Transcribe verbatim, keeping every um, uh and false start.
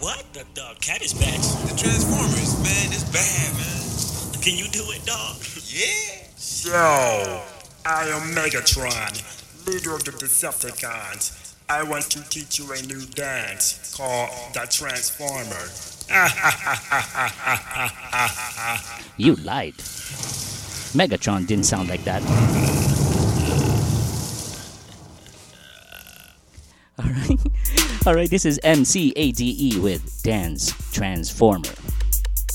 What? The, the Cabbage Patch? The Transformers, man, it's bad, man. Can you do it, dog? Yeah. Yo, I am Megatron, leader of the Decepticons. I want to teach you a new dance called the Transformer. You lied. Megatron didn't sound like that. Alright. Alright, this is M C A D E with Dance Transformer.